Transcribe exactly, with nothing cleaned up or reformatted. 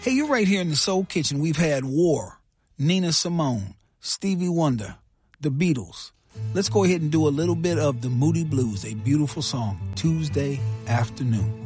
Hey, you're right here in the Soul Kitchen. We've had War, Nina Simone, Stevie Wonder, The Beatles. Let's go ahead and do a little bit of the Moody Blues, a beautiful song, Tuesday Afternoon.